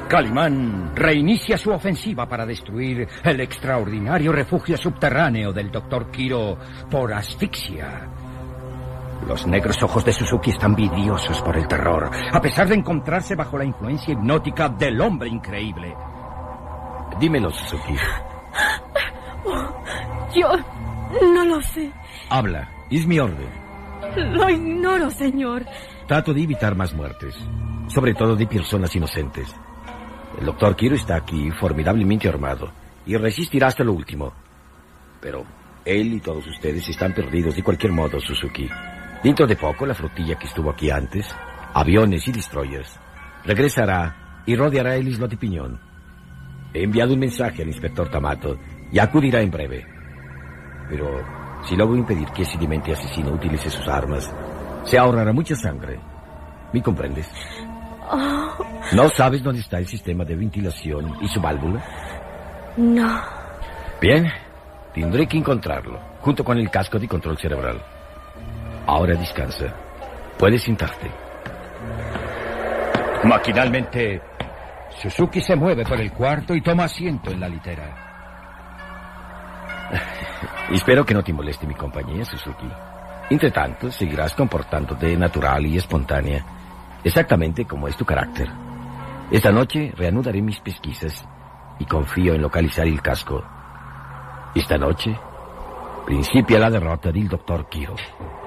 Calimán reinicia su ofensiva para destruir el extraordinario refugio subterráneo del Dr. Kiro por asfixia. Los negros ojos de Suzuki están vidriosos por el terror, a pesar de encontrarse bajo la influencia hipnótica del hombre increíble. Dímelo, Suzuki. Yo no lo sé. Habla, es mi orden. Lo ignoro, señor. Trato de evitar más muertes, sobre todo de personas inocentes. El Dr. Kiro está aquí formidablemente armado y resistirá hasta lo último. Pero él y todos ustedes están perdidos de cualquier modo, Suzuki. Dentro de poco, la flotilla que estuvo aquí antes, aviones y destroyers, regresará y rodeará el islote Piñón. He enviado un mensaje al inspector Tamato y acudirá en breve. Pero si logro impedir que ese demente asesino utilice sus armas, se ahorrará mucha sangre. ¿Me comprendes? ¿No sabes dónde está el sistema de ventilación y su válvula? No. Bien, tendré que encontrarlo, junto con el casco de control cerebral. Ahora descansa. Puedes sentarte. Maquinalmente, Suzuki se mueve por el cuarto y toma asiento en la litera. Espero que no te moleste mi compañía, Suzuki. Entretanto, seguirás comportándote natural y espontánea, exactamente como es tu carácter. Esta noche reanudaré mis pesquisas y confío en localizar el casco. Esta noche principia la derrota del Dr. Kiro.